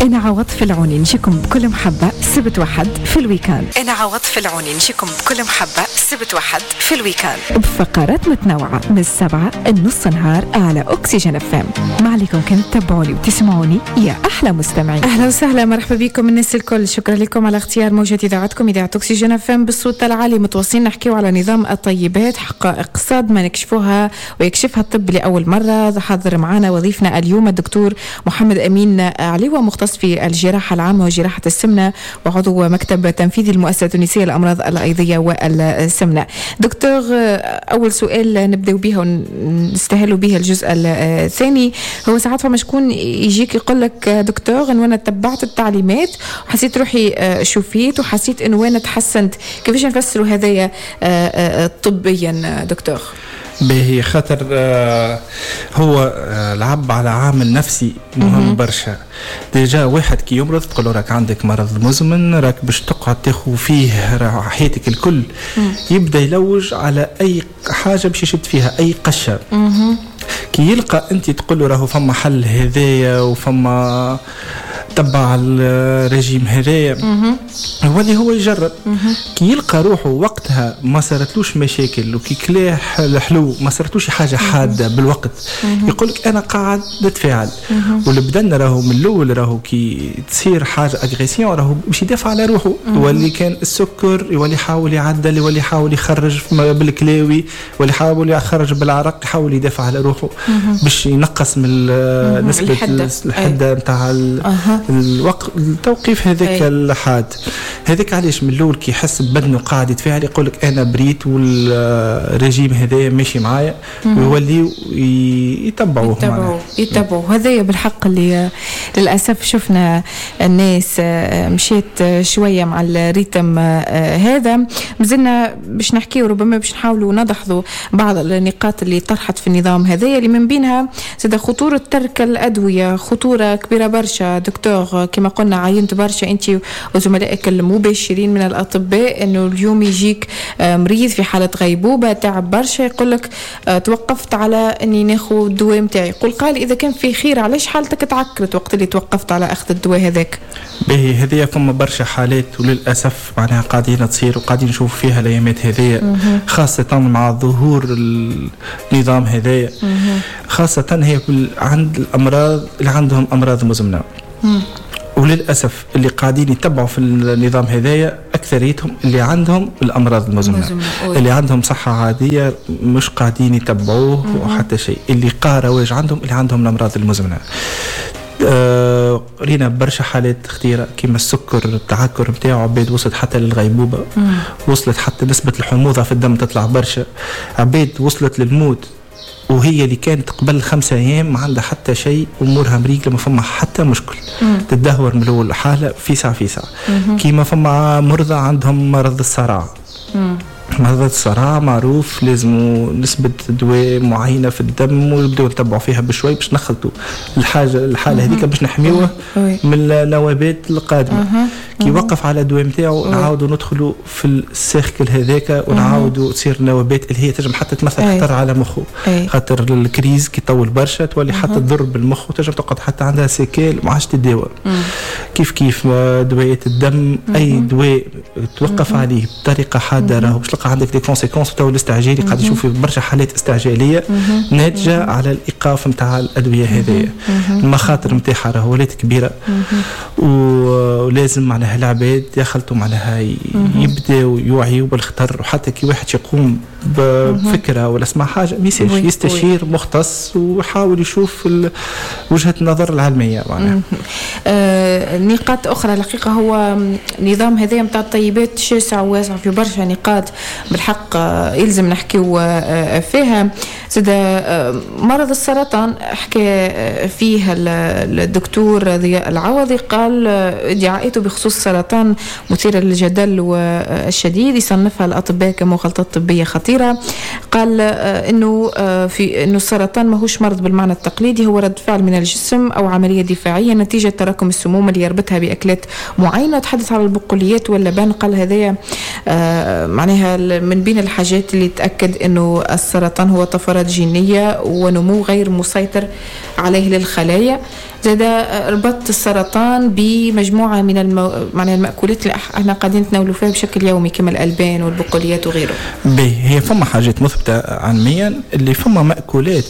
أنا عواطف العوني نجيكم بكل محبة سبت واحد في الويكاند. أنا عواطف العوني نجيكم بكل محبة سبت واحد في الويكاند بفقرات متنوعة من 7 لنص نهار على أكسجين FM. ما عليكم كنت تتابعوني وتسمعوني يا أحلى مستمعين. أهلا وسهلا، مرحبا بكم الناس الكل. شكرا لكم على اختيار موجة إذاعتكم إذاعة أكسجين FM بالصوت العالي. متواصلين نحكيو على نظام الطيبات، حقائق صادمة نكشفوها ويكشفها الطب لأول مرة. حاضر معنا وظيفنا اليوم الدكتور محمد أمين علي، مختص في الجراحة العامة وجراحة السمنة وعضو مكتب تنفيذي المؤسسة التونسية للأمراض الأيضية والسمنة. دكتور، أول سؤال نبدأ به ونستهل به الجزء الثاني، هو ساعات فما شكون يجيك يقول لك دكتور إن أنا تبعت التعليمات وحسيت روحي شفيت وحسيت إن أنا تحسنت، كيفاش نفسروا هذايا طبيا دكتور؟ باهي خاطر هو لعب على عامل نفسي مهم برشا. ديجا واحد كي يمرض تقول له راك عندك مرض مزمن، راك باش تقعد تاخذ فيه حياتك الكل، يبدا يلوج على اي حاجه باش يشد فيها اي قشه. كي يلقى انت تقول له راهو فما حل هذايا وفما تبع الرجيم هذايا، يولي هو يجرب. كي يلقى روحه وقتها ما صارتلوش مشاكل وكي كلاح الحلو ما صارتلوش حاجه حاده بالوقت، يقولك انا قاعد نتفاعل. واللي بدنا راهو من الاول راهو كي تصير حاجه اغريسيون راهو باش يدافع على روحه، يولي كان السكر يولي يحاول يعدل، يولي يحاول يخرج بالكلاوي، يولي يحاول يخرج بالعرق، يحاول يدافع على روحه باش ينقص من نسبه الحده نتاع الوقت التوقيف هذاك الحاد. هذاك علاش من الاول كي يحس ببدنه قاعد يتفاعل يقولك انا بريت والرجيم هذايا ماشي معايا، ويوليو يتبعوه. هذايا بالحق اللي للاسف شفنا الناس مشيت شويه مع الريتم هذا. مازلنا باش نحكي وربما باش نحاولوا نضحضوا بعض النقاط اللي طرحت في النظام هذايا، اللي من بينها زاد خطوره ترك الادويه، خطوره كبيره برشا دكتور. كما قلنا عينت برشا انت وزملائك المباشرين من الاطباء انه اليوم يجيك مريض في حاله غيبوبه تعب برشا، يقول لك توقفت على اني ناخذ الدواء نتاعي. يقول قال اذا كان في خير علاش حالتك تعكرت وقت اللي توقفت على اخذ الدواء هذاك؟ باهي هذه فما برشا حالات وللاسف معناها قاعدين تصير وقاعدين نشوف فيها الايامات هذيا، خاصه مع ظهور النظام هذايا، خاصه هي عند الامراض اللي عندهم امراض مزمنه. وللأسف اللي قاعدين يتبعوا في النظام هذايا أكثريتهم اللي عندهم الأمراض المزمنة، اللي عندهم صحة عادية مش قاعدين يتبعوه وحتى شيء. اللي رواج عندهم اللي عندهم الأمراض المزمنة. رينا برشا حالات خطيرة كيما السكر التعكر متاعه عباد وصلت حتى للغيبوبة، وصلت حتى نسبة الحموضة في الدم تطلع برشا، عباد وصلت للموت وهي اللي كانت قبل 5 أيام ما عندها حتى شيء، أمورها مريقلة ما فما حتى مشكل، تدهور من الأول حالة في ساعة. كيما فما مرضى عندهم مرض الصرع، مرض الصرع معروف لازم نسبة دواء معينة في الدم ونبدأ نتبعوا فيها بشوي باش نخلطوا الحالة هذيك باش نحميوها من النوبات القادمة. كي يوقف على الدواء نتاعو نعاودوا ندخلوا في السيركل هذاك ونعاودوا تصير نوبات اللي هي تنجم حتى تمثل خطر على مخه، خاطر الكريز كي تطول برشا تولي حتى تضر بالمخ وتنجم تقعد حتى عندها سيكال ما عادش تداوى. كيف دوايات الدم اي دواء توقف عليه بطريقه حاده راهو باش تلقى عندك دي كونسيكونس. تو الاستعجالي قاعد نشوف برشا حالات استعجاليه ناتجه على الايقاف نتاع الادويه هذه. المخاطر نتاعها راهو ولات كبيره ولازم معناها العباد يخلطوا معناها يبداو يوعيوا بالخطر، وحتى كي واحد يقوم بفكره ولا اسمع حاجه ميساج يستشير مختص ويحاول يشوف وجهه النظر العلميه معناها. نقاط اخرى الحقيقه هو نظام هذا نتاع الطيبات شاسع وواسع في برشا نقاط بالحق يلزم نحكيو فيها. زاد مرض السرطان حكى فيه الدكتور ضياء العوضي، قال ادعاءاته بخصوص السرطان مثيرة للجدل والشديد، يصنفها الأطباء كمخالطات طبية خطيرة. قال إنه السرطان ماهوش مرض بالمعنى التقليدي، هو رد فعل من الجسم أو عملية دفاعية نتيجة تراكم السموم اللي يربطها بأكلات معينة. تحدث على البقوليات واللبن، قال هذايا معناها من بين الحاجات اللي تأكد إنه السرطان هو طفرات جينية ونمو غير مسيطر عليه للخلايا. زاد ربط السرطان بمجموعة من معناها المأكولات اللي احنا قاعدين نتناولوا فيها بشكل يومي كما الألبان والبقوليات وغيره. هي فما حاجات مثبتة علميا اللي فما مأكولات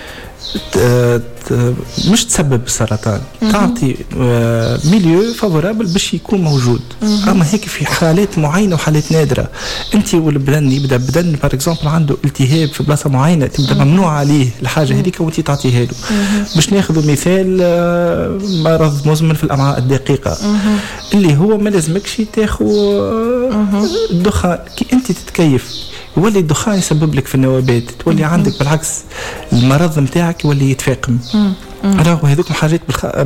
مش تسبب السرطان، تعطي ميليو فافورابل باش يكون موجود. اما هيك في حالات معينه وحالات نادره، انت والبدن يبدا بدن بار اكزومبل عنده التهاب في بلاصه معينه تبدا ممنوع عليه الحاجه هذيك وانت تعطيها له. باش ناخذ مثال مرض مزمن في الامعاء الدقيقه اللي هو ما لازمكش تاخذ الدخان. كي انت تتكيف يولي الدخان يسبب لك في النوبات، تولي عندك بالعكس المرض نتاعك يولي يتفاقم. راهو هذوك حاجات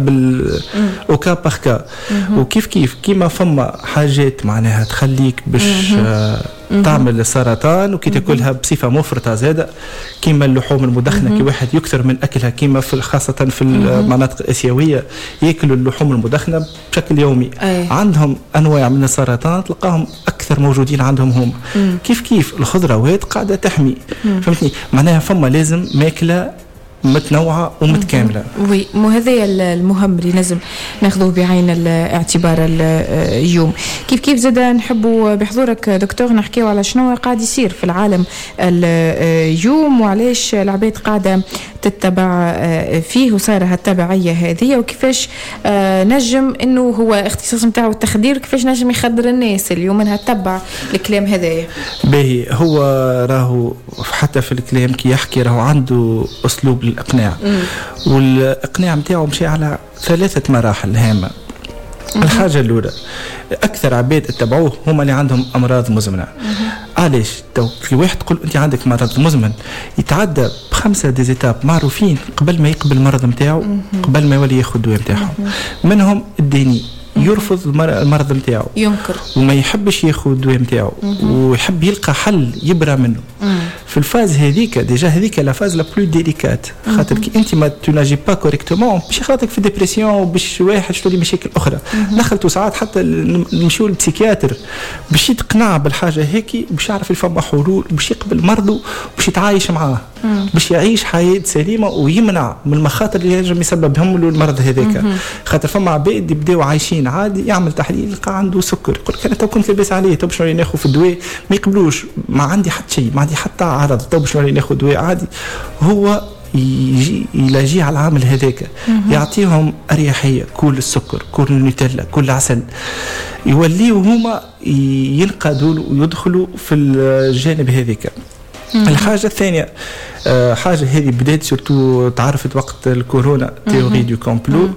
اوكا باخكا. وكيف كيما فما حاجات معناها تخليك باش تعمل السرطان وكي تاكلها بصفه مفرطه زاده كيما اللحوم المدخنه. كي واحد يكثر من اكلها كيما خاصه في المناطق الاسيويه ياكلوا اللحوم المدخنه بشكل يومي، عندهم انواع من السرطان تلقاهم اكثر موجودين عندهم هم. كيف الخضروات قاعده تحمي، فهمتني؟ معناها فما لازم ماكله متنوعة ومتكاملة. وي مو هذا المهم اللي لازم ناخذوه بعين الاعتبار اليوم. كيف زاد نحبوا بحضورك دكتور نحكيو على شنو قاعد يصير في العالم اليوم وعلاش العباد قاعدة تتبع فيه وصار هالتبعية هذه، وكيفاش نجم انه هو اختصاص نتاعو التخدير، كيفاش نجم يخدر الناس اليوم انها تتبع الكلام هذايا. باهي هو راهو حتى في الكلام كي يحكي راهو عنده اسلوب للاقناع، والاقناع نتاعو مشي على 3 مراحل هامه. الحاجه الاولى اكثر عباد اتبعوه هما اللي عندهم امراض مزمنه. علاش؟ تو في واحد تقول انت عندك مرض مزمن يتعدى ب5 ديزيتاب معروفين قبل ما يقبل المرض نتاعو، قبل ما يولي ياخذ الدواء نتاعهم. منهم الديني يرفض المرض نتاعو، ينكر وما يحبش ياخذ الدواء نتاعو، ويحب يلقى حل يبرى منه. في الفاز هذيك ديجا هذيك لا فاز لا بلو ديليكات، خاطر كي انت ما تناجي با كوريكتومون باش يخلطك في ديبرسيون وباش واحد شتولي مشاكل اخرى. دخلتوا ساعات حتى نمشيو للبسيكياتر باش يتقنع بالحاجه هيك، باش يعرف الفما حلول، باش يقبل مرضه، باش يتعايش معاه، باش يعيش حياه سليمه ويمنع من المخاطر اللي ينجم يسببهم له المرض هذاك. خاطر فما عباد يبداو عايشين عادي، يعمل تحليل يلقى عنده سكر، يقول لك انا تو كنت لاباس عليه، تو باش ناخذ في الدواء ما يقبلوش، ما عندي حتى شيء، ما عندي حتى عرض، تو باش ناخذ دواء عادي. هو يجي على العامل هذاك يعطيهم اريحيه، كل السكر، كل النوتيلا، كل العسل، يوليوا هما ينقادوا ويدخلوا في الجانب هذاك. الحاجه الثانيه حاجه هذه بدات سورتو تعرفت وقت الكورونا، تيوري دو كومبلو.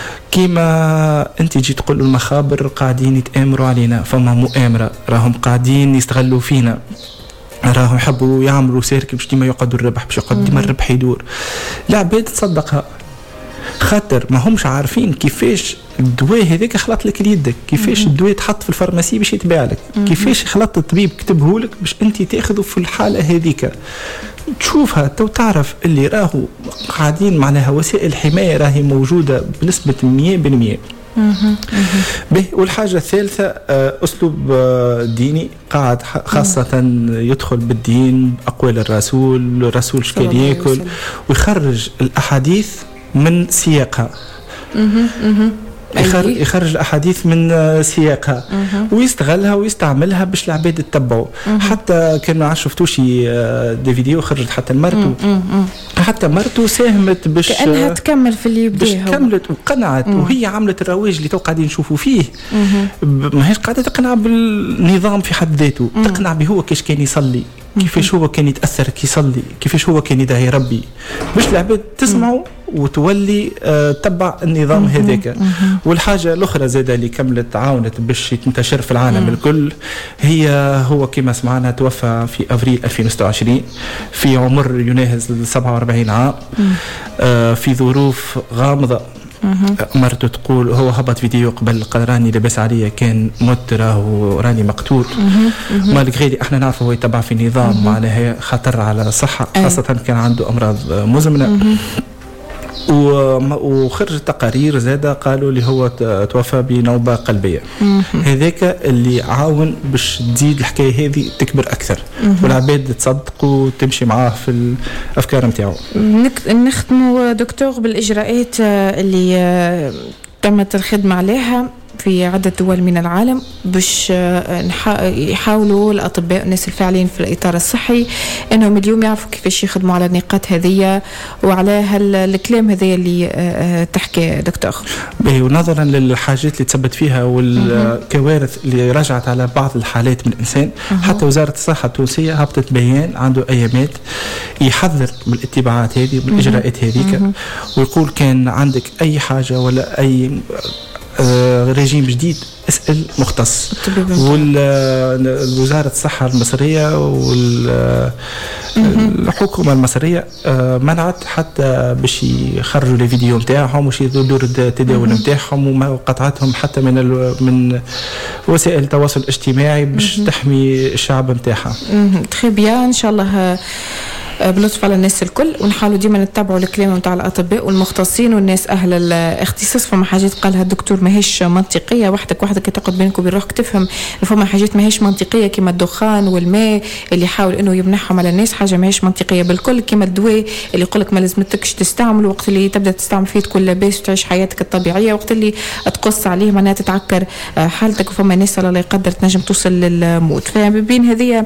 كيما انت جيت تقول المخابر قاعدين يتآمروا علينا، فما مؤامره، راهم قاعدين يستغلوا فينا، راهم يحبوا يعملوا سيرك باش ديما يقعدوا الربح، باش يقعد ديما الربح يدور. العباد تصدقها خاطر ما همش عارفين كيفاش الدواء هذاك خلط لك ليدك، كيفاش الدواء تحط في الفارماسي باش يتباع لك، كيفاش خلط الطبيب كتبه لك باش انت تاخذه في الحاله هذيك. تشوفها تو تعرف اللي راهو قاعدين معناها وسائل الحمايه راهي موجوده بنسبه 100%. والحاجة الثالثة أسلوب ديني قاعد خاصة يدخل بالدين، أقوال الرسول شكال يأكل، ويخرج الأحاديث من سياقها. يخرج الأحاديث من سياقها ويستغلها ويستعملها باش العباد تتبعوا. حتى كان ما شفتوش دي فيديو خرجت حتى مرته، حتى مرته ساهمت باش كأنها تكمل في اللي بديها، كملت وقنعت، وهي عملت الرواج اللي تو قاعدين نشوفوا فيه. ما هيش قاعدة تقنع بالنظام في حد ذاته، تقنع به هو كيش كان يصلي، كيفاش هو كان يتأثر كي يصلي، كيفاش هو كان يدعي ربي، باش العباد تسمعوا وتولي تبع النظام هذاك. والحاجة الأخرى زادة اللي كملت عاونت باش تنتشر في العالم الكل، هو كما سمعنا توفى في أفريل 2026 في عمر يناهز 47 عام في ظروف غامضة. مرته تقول هو هبط فيديو قبل راني لاباس عليا، كان مت راني مقتول. مالغري احنا نعرفه هو يتبع في نظام معناها خطر على الصحة، خاصة كان عنده أمراض مزمنة. وخرج تقارير زادة قالوا اللي هو توفى بنوبة قلبية. هذاك اللي عاون باش تزيد الحكاية هذه تكبر أكثر والعباد تصدقوا وتمشي معاه في الأفكار متاعه. نختموا دكتور بالإجراءات اللي تمت الخدمة عليها في عدة دول من العالم باش يحاولوا الأطباء والناس الفاعلين في الإطار الصحي أنهم اليوم يعرفوا كيفاش يخدموا على النقاط هذه وعلى الكلام هذا اللي تحكي دكتور. ونظرا للحاجات اللي تثبت فيها والكوارث اللي رجعت على بعض الحالات من الإنسان حتى وزارة الصحة التونسية هبطت بيان عنده أيامات يحذر من الاتباعات هذه بالإجراءات هذيك ويقول كان عندك أي حاجة ولا أي رجيم جديد اسأل مختص. والوزارة الصحة المصرية والحكومة المصرية منعت حتى باش يخرجوا لي فيديو نتاعهم وش يدوروا التداول نتاعهم وقطعتهم حتى من وسائل التواصل الاجتماعي باش تحمي الشعب نتاعها. تخي بيان ان شاء الله بلطف على الناس الكل ونحاولوا ديما نتبعوا الكلام نتاع الاطباء والمختصين والناس اهل الاختصاص. فما حاجات قالها الدكتور ماهيش منطقيه وحدك تقعد بينك وبين روحك تفهم فما حاجات ماهيش منطقيه كما الدخان والماء اللي يحاول انه يمنحهم على الناس حاجه ماهيش منطقيه بالكل كما الدواء اللي يقول لك ما لازمتكش تستعمله وقت اللي تبدا تستعمل فيه تكون لاباس وتعيش حياتك الطبيعيه وقت اللي تقص عليه معناها تتعكر حالتك وفما ناس الله لا يقدر تنجم توصل للموت. فبين هذه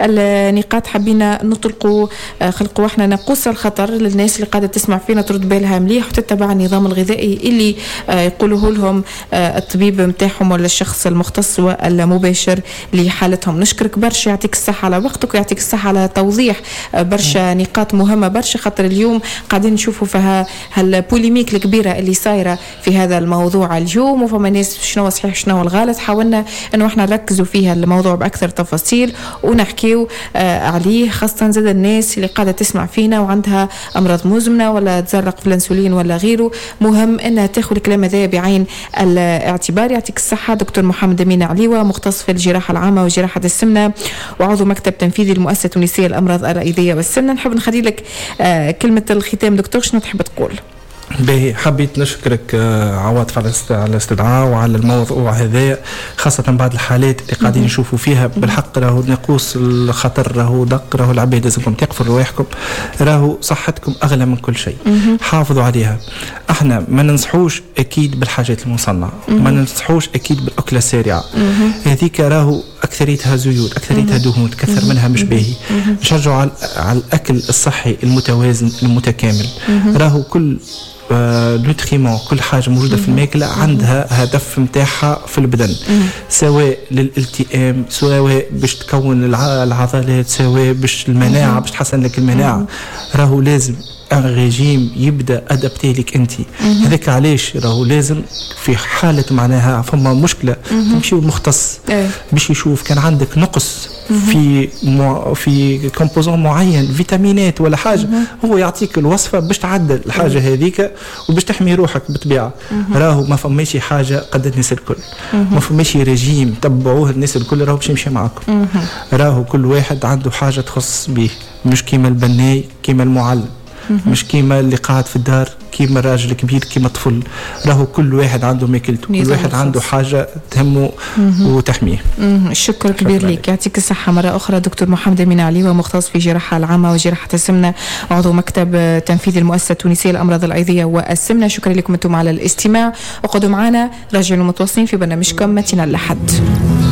النقاط حبينا نطلقوا خلقوا احنا نقص الخطر للناس اللي قاعده تسمع فينا ترد بالها مليح وتتبع النظام الغذائي اللي يقولوه لهم الطبيب نتاعهم ولا الشخص المختص والمباشر لحالتهم. نشكرك برشا يعطيك الصحه على وقتك ويعطيك الصحه على توضيح برشا نقاط مهمه برشا خاطر اليوم قاعدين نشوفوا فيها هالبوليميك الكبيره اللي صايره في هذا الموضوع اليوم وفما ناس شنو صحيح شنو الغلط. حاولنا انه احنا نركزوا فيها الموضوع باكثر تفاصيل ونحكيو عليه خاصه زاد الناس اللي قاعدة تسمع فينا وعندها أمراض مزمنة ولا تزرق في الأنسولين ولا غيره. مهم أنها تأخذ الكلام هذا بعين الاعتبار. يعطيك الصحة دكتور محمد أمين عليوة مختص في الجراحة العامة وجراحة السمنة وعضو مكتب تنفيذي للمؤسسة التونسية للأمراض الرئوية والسمنة. نحب نخلي لك كلمة الختام دكتور شنو تحب تقول؟ باهي حبيت نشكرك عواطف على الاستدعاء وعلى الموضوع هذا خاصة بعد الحالات اللي قاعدين نشوفوا فيها بالحق راهو نقوص الخطر راهو دق راهو العباد لازمكم تقفوا رواحكم راهو صحتكم أغلى من كل شيء حافظوا عليها. احنا ما ننصحوش أكيد بالحاجات المصنعة ما ننصحوش أكيد بالأكلة السريعة هذيك راهو أكثريتها زيوت أكثريتها دهون كثر منها مش باهي. نشجعوا على الأكل الصحي المتوازن المتكامل راهو كل نوتريمون كل حاجة موجودة في الماكلة عندها هدف متاعها في البدن سواء للالتئام سواء باش تكون العضلات سواء باش المناعة باش تحسن لك المناعة راهو لازم ريجيم يبدا ادابتي لك انت. هذاك علاش راهو لازم في حاله معناها فما مشكله تمشي للمختص باش يشوف كان عندك نقص في كومبوزون معين فيتامينات ولا حاجه هو يعطيك الوصفه باش تعدل الحاجه هذيك وباش تحمي روحك بالطبيعه. راهو ما فماش حاجه قد الناس الكل ما فماش ريجيم تبعوه الناس الكل راهو باش يمشي معاكم. راهو كل واحد عنده حاجه تخص به مش كيما البناي كيما المعلم مش كيما اللي قاعد في الدار كيما راجل كبير كيما طفل راهو كل واحد عنده ماكلته كل واحد عنده حاجة تهمه وتحميه. الشكر كبير لك يعطيك الصحة مرة أخرى دكتور محمد أمين عليوة مختص في جراحة العامة وجراحة السمنة وعضو مكتب تنفيذي المؤسسة التونسية للأمراض الرئوية والسمنة. شكرا لكم أنتم على الاستماع وقعدوا معنا راجعوا متواصلين في برنامجكم متنا لحد.